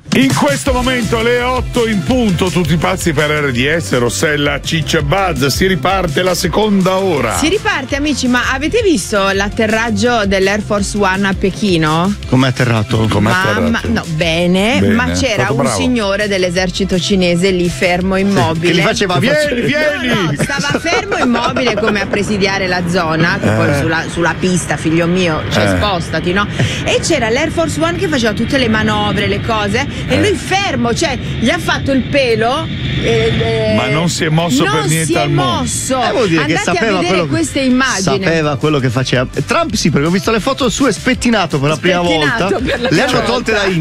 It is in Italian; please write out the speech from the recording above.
In questo momento alle 8 in punto, tutti pazzi per RDS, Rossella, Ciccia, Buzz, si riparte la seconda ora. Si riparte, amici, ma avete visto l'atterraggio dell'Air Force One a Pechino? Com'è atterrato? No, bene, ma c'era un signore dell'esercito cinese lì fermo immobile. Che gli faceva vieni! No, stava fermo immobile come a presidiare la zona, che poi sulla pista, figlio mio, spostati, no? E c'era l'Air Force One che faceva tutte le manovre, le cose. E lui fermo, cioè gli ha fatto il pelo. Ma non si è mosso per niente al mondo. Vuol dire andate che sapeva a vedere queste immagini. Sapeva quello che faceva. Trump sì, perché ho visto le foto sue spettinato per la prima volta. Le hanno tolte da